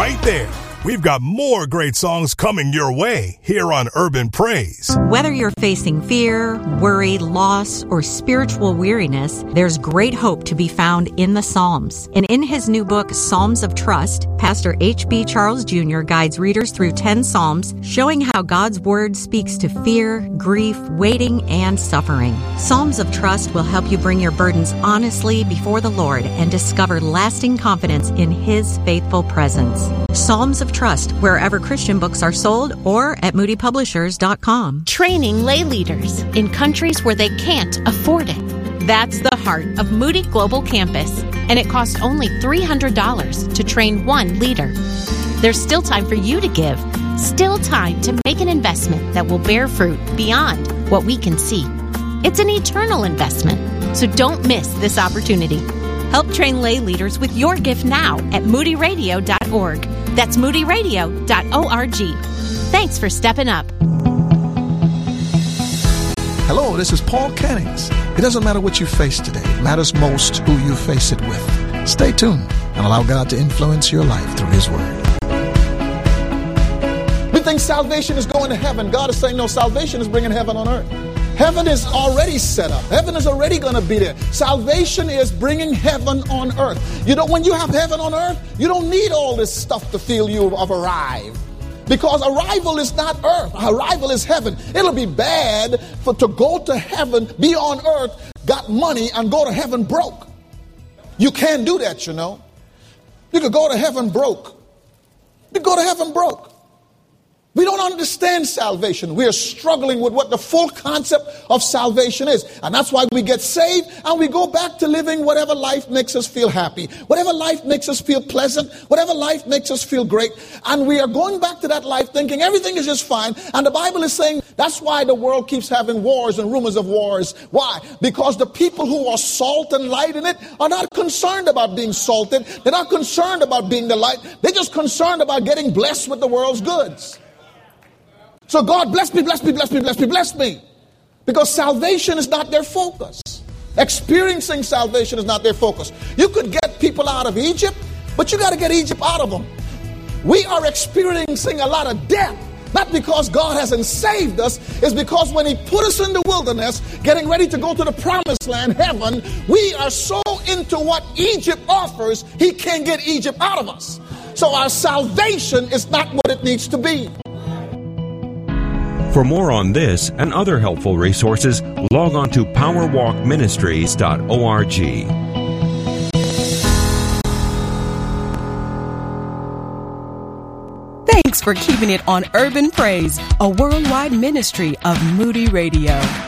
right there. We've got more great songs coming your way here on Urban Praise. Whether you're facing fear, worry, loss, or spiritual weariness, there's great hope to be found in the Psalms. And in his new book, Psalms of Trust, Pastor H.B. Charles Jr. guides readers through 10 Psalms, showing how God's Word speaks to fear, grief, waiting, and suffering. Psalms of Trust will help you bring your burdens honestly before the Lord and discover lasting confidence in His faithful presence. Psalms of Trust, wherever Christian books are sold or at moodypublishers.com. Training lay leaders in countries where they can't afford it. That's the heart of Moody Global Campus, and it costs only $300 to train one leader. There's still time for you to give, still time to make an investment that will bear fruit beyond what we can see. It's an eternal investment, so don't miss this opportunity. Help train lay leaders with your gift now at moodyradio.org. That's moodyradio.org. Thanks for stepping up. Hello, this is Paul Cannings. It doesn't matter what you face today. It matters most who you face it with. Stay tuned and allow God to influence your life through His Word. We think salvation is going to heaven. God is saying, no, salvation is bringing heaven on earth. Heaven is already set up. Heaven is already going to be there. Salvation is bringing heaven on earth. You know, when you have heaven on earth, you don't need all this stuff to feel you have arrived. Because arrival is not earth. Arrival is heaven. It'll be bad to go to heaven, be on earth, got money, and go to heaven broke. You can't do that, you know. You could go to heaven broke. You go to heaven broke. We don't understand salvation. We are struggling with what the full concept of salvation is. And that's why we get saved and we go back to living whatever life makes us feel happy, whatever life makes us feel pleasant, whatever life makes us feel great. And we are going back to that life thinking everything is just fine. And the Bible is saying that's why the world keeps having wars and rumors of wars. Why? Because the people who are salt and light in it are not concerned about being salted. They're not concerned about being the light. They're just concerned about getting blessed with the world's goods. So God, bless me, bless me, bless me, bless me, bless me. Because salvation is not their focus. Experiencing salvation is not their focus. You could get people out of Egypt, but you got to get Egypt out of them. We are experiencing a lot of death, not because God hasn't saved us. It's because when He put us in the wilderness, getting ready to go to the promised land, heaven, we are so into what Egypt offers, He can't get Egypt out of us. So our salvation is not what it needs to be. For more on this and other helpful resources, log on to powerwalkministries.org. Thanks for keeping it on Urban Praise, a worldwide ministry of Moody Radio.